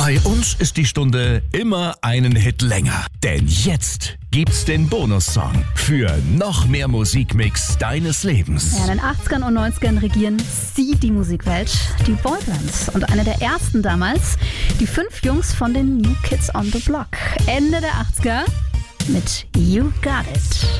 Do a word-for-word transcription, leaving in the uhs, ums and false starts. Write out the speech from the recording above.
Bei uns ist die Stunde immer einen Hit länger. Denn jetzt gibt's den Bonussong für noch mehr Musikmix deines Lebens. Ja, in den achtzigern und neunzigern regieren sie die Musikwelt, die Boybands. Und eine der ersten damals, die fünf Jungs von den New Kids on the Block. Ende der achtziger mit You Got It.